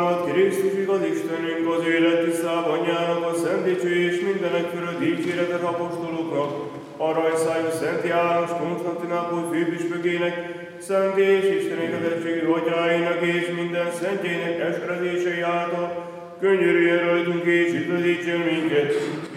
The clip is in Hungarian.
Urunkat, Krisztus igaz Istenünk, az élet tisztább anyjának, a szent dicső és mindenek fölött dicséretet apostoloknak, a rajszájú Szent János, Konstantinápoly főpüspökének, szent és istenéketettségű atyáinak és minden szentjének eskedései által, könyörüljön rajtunk és üdvözítsen minket,